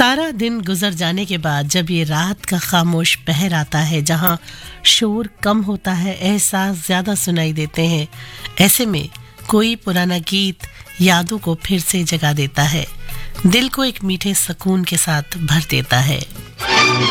सारा दिन गुजर जाने के बाद जब ये रात का खामोश पहर आता है, जहां शोर कम होता है, एहसास ज्यादा सुनाई देते हैं, ऐसे में कोई पुराना गीत यादों को फिर से जगा देता है, दिल को एक मीठे सुकून के साथ भर देता है।